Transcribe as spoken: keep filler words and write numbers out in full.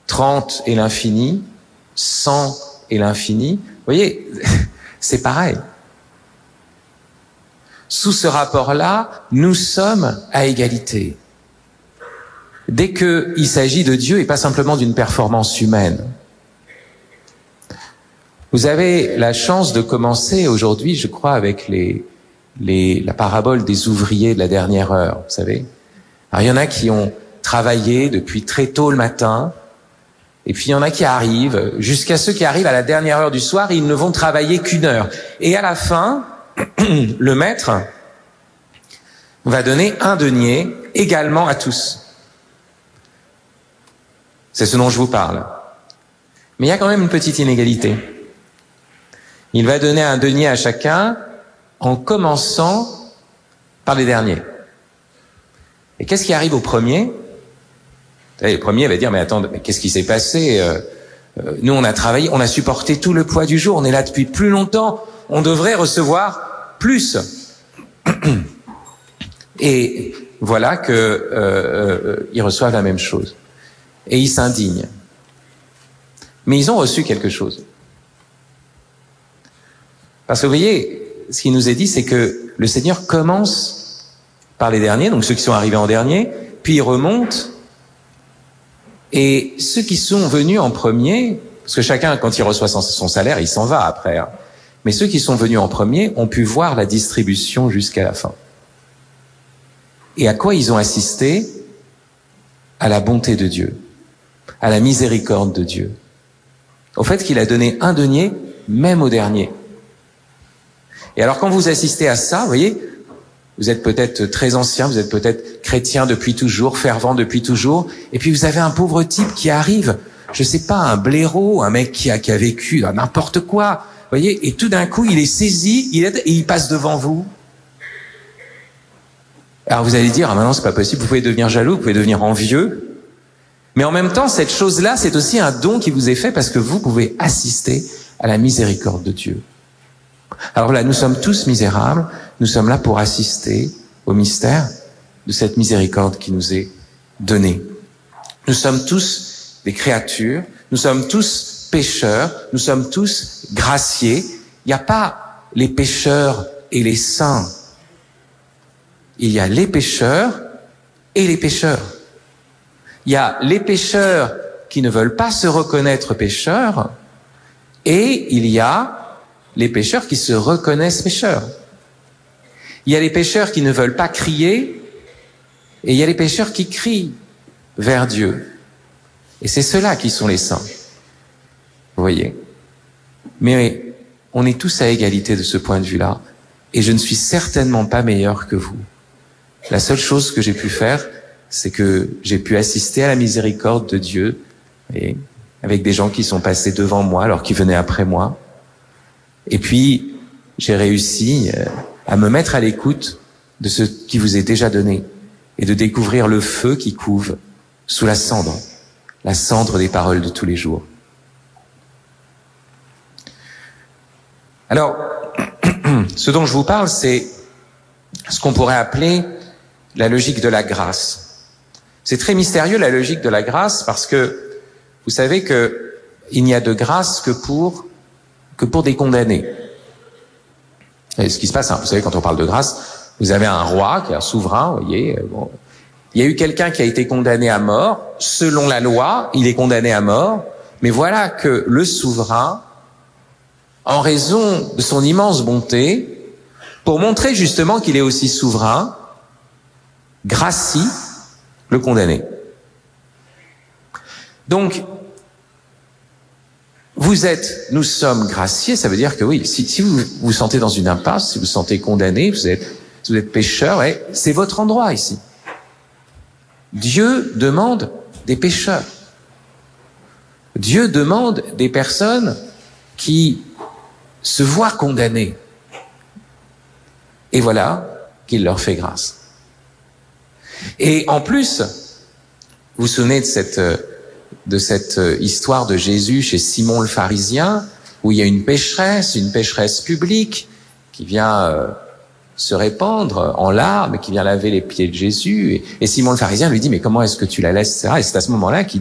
trente et l'infini, cent et l'infini. Vous voyez, c'est pareil. Sous ce rapport-là, nous sommes à égalité. Dès qu'il s'agit de Dieu et pas simplement d'une performance humaine. Vous avez la chance de commencer aujourd'hui, je crois, avec les, les, la parabole des ouvriers de la dernière heure, vous savez. Alors, il y en a qui ont travaillé depuis très tôt le matin, et puis il y en a qui arrivent, jusqu'à ceux qui arrivent à la dernière heure du soir, ils ne vont travailler qu'une heure. Et à la fin, le maître va donner un denier également à tous. C'est ce dont je vous parle. Mais il y a quand même une petite inégalité. Il va donner un denier à chacun en commençant par les derniers. Et qu'est-ce qui arrive au premier ? Le premier va dire, mais attends, mais qu'est-ce qui s'est passé ? euh, euh, Nous, on a travaillé, on a supporté tout le poids du jour, on est là depuis plus longtemps, on devrait recevoir plus. Et voilà que euh, euh, ils reçoivent la même chose. Et ils s'indignent. Mais ils ont reçu quelque chose. Parce que vous voyez, ce qui nous est dit, c'est que le Seigneur commence par les derniers, donc ceux qui sont arrivés en dernier, puis il remonte, et ceux qui sont venus en premier, parce que chacun, quand il reçoit son, son salaire, il s'en va après, hein, mais ceux qui sont venus en premier ont pu voir la distribution jusqu'à la fin. Et à quoi ils ont assisté ? À la bonté de Dieu, à la miséricorde de Dieu, au fait qu'il a donné un denier même au dernier. Et alors quand vous assistez à ça, vous voyez, vous êtes peut-être très ancien, vous êtes peut-être chrétien depuis toujours, fervent depuis toujours, et puis vous avez un pauvre type qui arrive, je sais pas, un blaireau, un mec qui a, qui a vécu n'importe quoi, vous voyez, et tout d'un coup il est saisi, il est, et il passe devant vous. Alors vous allez dire, ah maintenant c'est pas possible, vous pouvez devenir jaloux, vous pouvez devenir envieux, mais en même temps cette chose-là c'est aussi un don qui vous est fait parce que vous pouvez assister à la miséricorde de Dieu. Alors là, nous sommes tous misérables, nous sommes là pour assister au mystère de cette miséricorde qui nous est donnée. Nous sommes tous des créatures, nous sommes tous pécheurs, nous sommes tous graciés. Il n'y a pas les pécheurs et les saints. Il y a les pécheurs et les pécheurs. Il y a les pécheurs qui ne veulent pas se reconnaître pécheurs et il y a les pécheurs qui se reconnaissent pécheurs. Il y a les pécheurs qui ne veulent pas crier et il y a les pécheurs qui crient vers Dieu. Et c'est ceux-là qui sont les saints. Vous voyez ? Mais on est tous à égalité de ce point de vue-là et je ne suis certainement pas meilleur que vous. La seule chose que j'ai pu faire, c'est que j'ai pu assister à la miséricorde de Dieu et avec des gens qui sont passés devant moi alors qu'ils venaient après moi. Et puis, j'ai réussi à me mettre à l'écoute de ce qui vous est déjà donné et de découvrir le feu qui couve sous la cendre, la cendre des paroles de tous les jours. Alors, ce dont je vous parle, c'est ce qu'on pourrait appeler la logique de la grâce. C'est très mystérieux, la logique de la grâce, parce que vous savez que il n'y a de grâce que pour que pour des condamnés. Et ce qui se passe, hein, vous savez, quand on parle de grâce, vous avez un roi qui est un souverain, vous voyez. Bon, il y a eu quelqu'un qui a été condamné à mort. Selon la loi, il est condamné à mort. Mais voilà que le souverain, en raison de son immense bonté, pour montrer justement qu'il est aussi souverain, gracie le condamné. Donc, vous êtes, nous sommes graciés, ça veut dire que oui, si, si vous vous sentez dans une impasse, si vous vous sentez condamné, vous êtes, si vous êtes pécheur, ouais, c'est votre endroit ici. Dieu demande des pécheurs. Dieu demande des personnes qui se voient condamnées. Et voilà qu'il leur fait grâce. Et en plus, vous vous souvenez de cette, de cette histoire de Jésus chez Simon le pharisien, où il y a une pécheresse, une pécheresse publique, qui vient euh, se répandre en larmes, qui vient laver les pieds de Jésus. Et, et Simon le pharisien lui dit, mais comment est-ce que tu la laisses, et cetera. Et c'est à ce moment-là qu'il